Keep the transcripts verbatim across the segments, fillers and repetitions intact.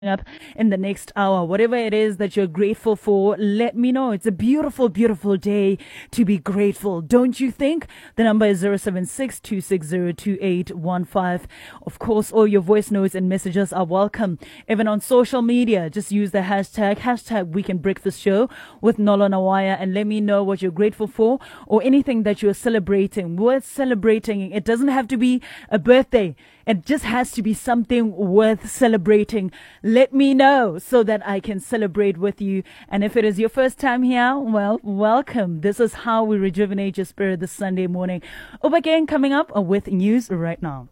up in the next hour. Whatever it is that you're grateful for, let me know. It's a beautiful, beautiful day to be grateful. Don't you think? The number is zero seven six, two six zero, two eight one five. Of course, all your voice notes and messages are welcome. Even on social media, just use the hashtag, hashtag We Can Breakfast Show with Nolo Nawaya, and let me know what you're grateful for or anything that you're celebrating. Worth celebrating. It doesn't have to be a birthday. It just has to be something worth celebrating. Let me know so that I can celebrate with you. And if it is your first time here, well, welcome. This is how we rejuvenate your spirit this Sunday morning. Up again, coming up with news right now.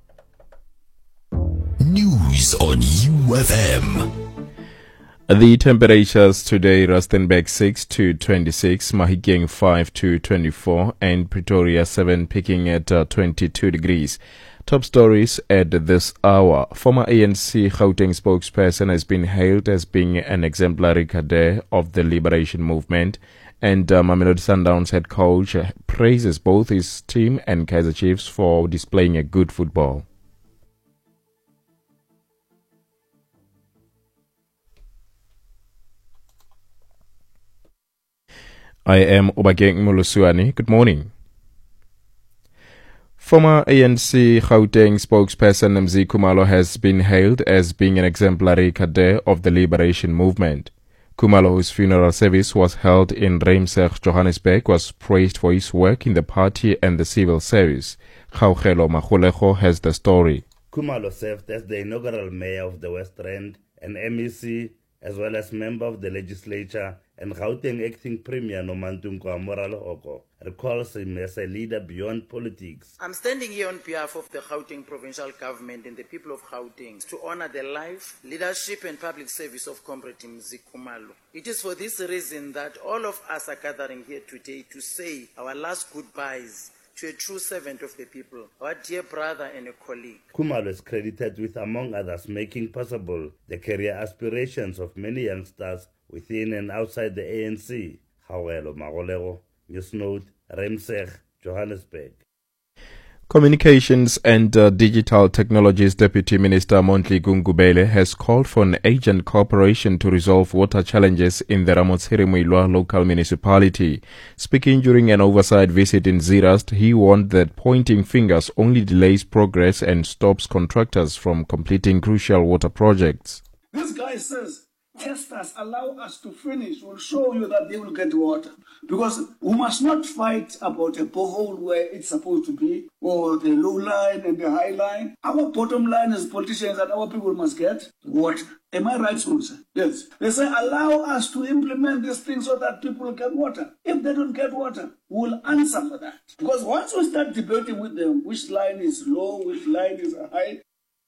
News on U F M. The temperatures today, Rustenburg six to twenty-six, Mahikeng five to twenty-four, and Pretoria seven, peaking at uh, twenty-two degrees. Top stories at this hour. Former A N C Gauteng spokesperson has been hailed as being an exemplary cadre of the liberation movement, and uh, Mamelodi Sundowns head coach uh, praises both his team and Kaizer Chiefs for displaying a good football. I am Obakeng Mulusuani. Good morning. Former A N C Gauteng spokesperson Mzi Khumalo has been hailed as being an exemplary cadre of the liberation movement. Khumalo, whose funeral service was held in Reimsig, Johannesburg, was praised for his work in the party and the civil service. Kgaugelo Magolego has the story. Khumalo served as the inaugural mayor of the West Rand, an M E C, as well as member of the legislature, and Gauteng acting premier Nomantunko Moralo recalls him as a leader beyond politics. I'm standing here on behalf of the Gauteng provincial government and the people of Gauteng to honor the life, leadership and public service of Comrade Mzi Khumalo. It is for this reason that all of us are gathering here today to say our last goodbyes to a true servant of the people, our dear brother and a colleague. Khumalo is credited with, among others, making possible the career aspirations of many youngsters within and outside the A N C. Kgaugelo Magolego, Newsnote, Reimsig, Johannesburg. Communications and uh, Digital Technologies Deputy Minister Mondli Gungubele has called for an agent cooperation to resolve water challenges in the Ramotsiri-Moilwa local municipality. Speaking during an oversight visit in Zeerust, he warned that pointing fingers only delays progress and stops contractors from completing crucial water projects. This guy says, test us, allow us to finish, we'll show you that they will get water. Because we must not fight about a borehole where it's supposed to be, or the low line and the high line. Our bottom line as politicians that our people must get water. Am I right, Sponsor? Yes. They say, allow us to implement this thing so that people get water. If they don't get water, we'll answer for that. Because once we start debating with them, which line is low, which line is high,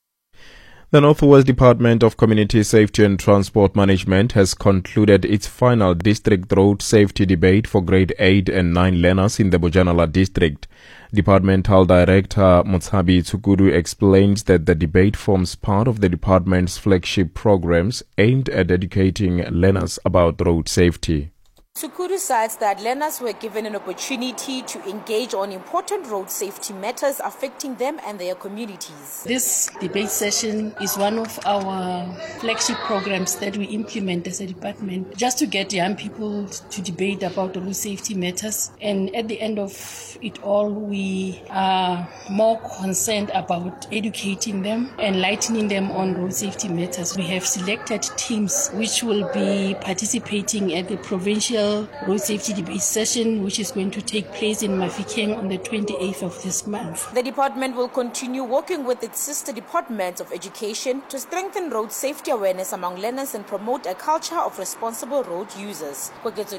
the Northwest Department of Community Safety and Transport Management has concluded its final district road safety debate for grade eight and nine learners in the Bojanala district. Departmental Director Motsabi Tsukudu explains that the debate forms part of the department's flagship programs aimed at educating learners about road safety. Tsukuru cites that learners were given an opportunity to engage on important road safety matters affecting them and their communities. This debate session is one of our flagship programs that we implement as a department, just to get young people to debate about road safety matters. And at the end of it all, we are more concerned about educating them, enlightening them on road safety matters. We have selected teams which will be participating at the provincial road safety debate session, which is going to take place in Mafikeng on the twenty-eighth of this month. The department will continue working with its sister departments of education to strengthen road safety awareness among learners and promote a culture of responsible road users.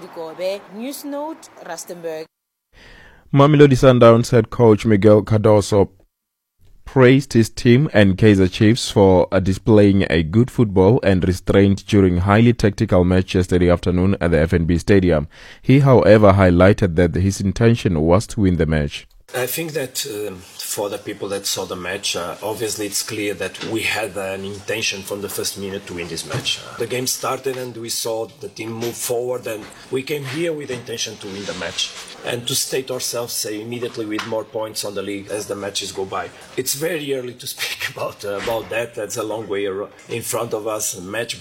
News Note, Rustenburg. Mamelodi Sundowns head coach Miguel Cardoso praised his team and Kaizer Chiefs for uh, displaying a good football and restraint during highly tactical match yesterday afternoon at the F N B Stadium. He, however, highlighted that his intention was to win the match. I think that um, for the people that saw the match, uh, obviously it's clear that we had an intention from the first minute to win this match. Uh, the game started and we saw the team move forward, and we came here with the intention to win the match and to state ourselves say, immediately with more points on the league as the matches go by. It's very early to speak about uh, about that. That's a long way in front of us, match